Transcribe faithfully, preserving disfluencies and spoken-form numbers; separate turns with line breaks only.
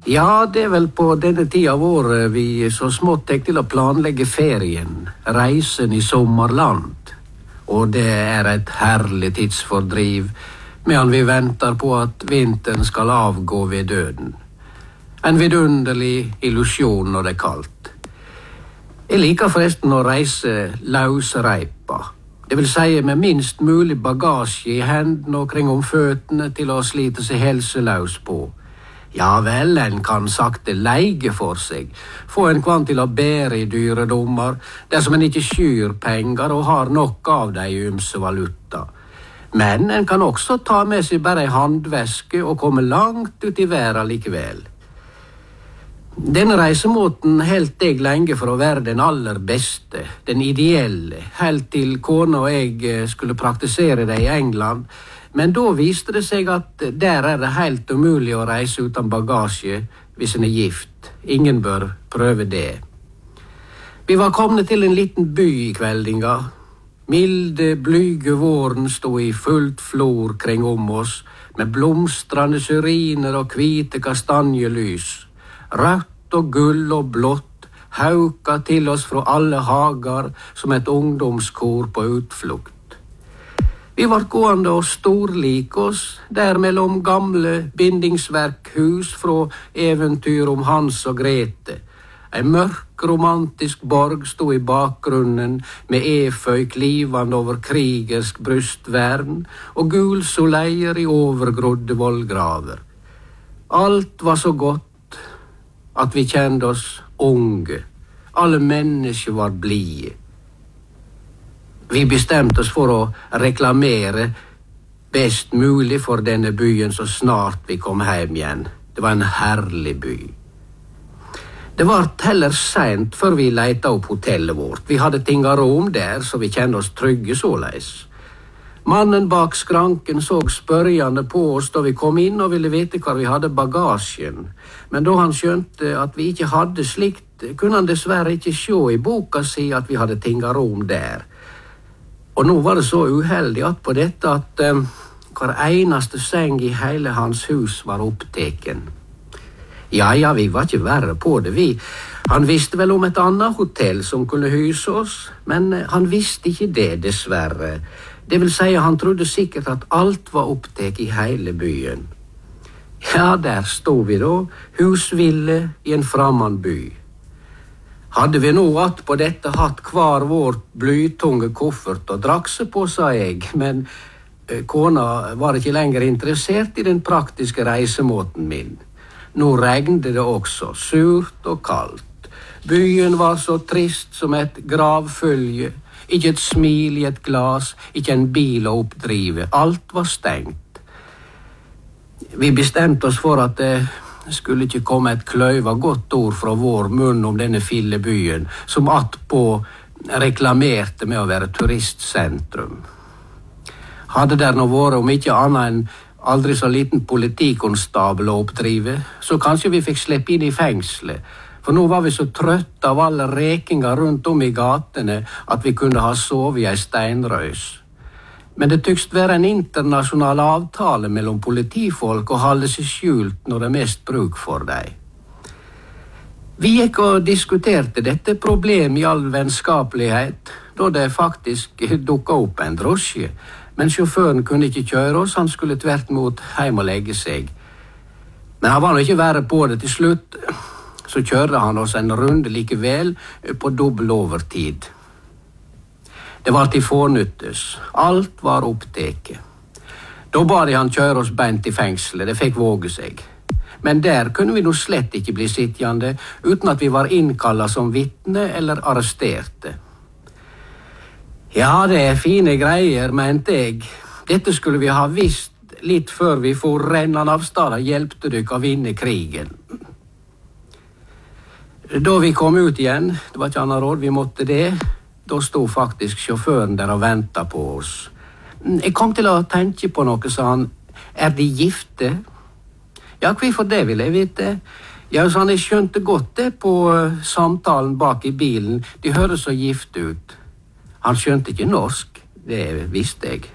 Ja, det er vel på denne tida av året vi så smått tek til å planlegge ferien, reisen i sommerland. Og det er et herlig tidsfordriv, medan vi venter på at vinteren skal avgå ved døden. En vidunderlig illusjon når det er kaldt. Jeg liker forresten å reise løsreipa. Det vil si med minst mulig bagasje i hendene og kring om føttene til å slite seg helseløs på. Ja vel, en kan sakte leige for seg, få en kvann til å bære i dyredommer, dersom en ikke skyr penger og har nok av de ymse valuta. Men en kan også ta med seg bare en handveske og komme langt ut i verden likevel. Denne reisemåten helt jeg lenge for å være den aller beste, den ideelle, helt til kona og jeg skulle praktisere det i England. Men da viste det seg at der er det helt umulig å reise uten bagasje hvis en er gift. Ingen bør prøve det. Vi var kommet til en liten by i kveldinga. Milde, blyge våren stod i fullt flor kring om oss, med blomstrande syriner og hvite kastanjelys. Rødt og gull og blått hauka til oss fra alle hagar som et ungdomskor på utflukt. Vi var gående og storlik oss, der mellom gamle bindingsverkhus fra eventyr om Hans og Grete. En mørk, romantisk borg stod i bakgrunnen med eføy klivende over krigersk brystvern og gul soleier i overgrodde vollgraver. Alt var så godt at vi kjente oss unge. Alle mennesker var blide. Vi bestemte oss for å reklamere best mulig for denne byen så snart vi kom hjem igjen. Det var en herlig by. Det var heller sent før vi leita opp hotellet vårt. Vi hadde tinga rom der, så vi kjente oss trygge såleis. Mannen bak skranken så spørjende på oss da vi kom inn og ville vite hvor vi hadde bagasjen. Men da han skjønte at vi ikke hadde slikt, kunne han dessverre ikke se i boka si at vi hadde tinga rom der. Og nå var det så uheldig at på dette at um, hver eneste seng i hele hans hus var oppteken. Ja, ja, vi var ikke verre på det, vi. Han visste vel om et annet hotell som kunne hyse oss, men uh, han visste ikke det, dessverre. Det vil si, han trodde sikkert at alt var opptek i hele byen. Ja, der stod vi da, husville i en fremmed by. Hadde vi nå att på dette hatt hver vår blytunge koffert og drakse på, sa jeg, men eh, kona var ikke lenger interessert i den praktiske reisemåten min. Nå regnet det også, surt og kaldt. Byen var så trist som et gravfølge, ikke et smil i et glas, ikke en bil å oppdrive, alt var stengt. Vi bestemte oss for at det skulle ikke komme et kløyva godt ord fra vår munn om denne fillebyen, som attpå reklamerte med å være turistsentrum. Hadde der nå vært om ikke annet enn aldri så liten politikonstabel å oppdrive, så kanskje vi fikk slippe inn i fengselet, for nå var vi så trøtte av alle rekinger rundt om i gatene at vi kunne ha sovet i ei steinrøys. Men det tykst være en internasjonal avtale mellom politifolk å holde seg skjult når det er mest bruk for deg. Vi gikk og diskuterte dette problemet i all vennskapelighet, da det faktisk dukket opp en drosje, men sjåføren kunne ikke kjøre oss, han skulle tvert mot hjem og legge seg. Men han var nå ikke verre på det til slutt, så kjørte han oss en runde likevel på dobbel overtid. Det var til fornyttes. Alt var oppteket. Da ba de han kjøre oss beint i fengselet, det fikk våge seg. Men der kunne vi nå slett ikke bli sittjande uten at vi var innkallet som vitne eller arresterte. Ja, det er fine greier, mente jeg. Dette skulle vi ha visst litt før vi for rennende av stad og hjelpte dykk å vinne krigen. Da vi kom ut igjen, det var ikke annet råd, vi måtte det, da stod faktisk sjåføren der og ventet på oss. Jeg kom til å tenke på noe, sa han. Er de gifte? Ja, hvorfor det vil jeg vite? Ja, så han jeg skjønte godt det på samtalen bak i bilen. De høres så gift ut. Han skjønte ikke norsk, det visste jeg.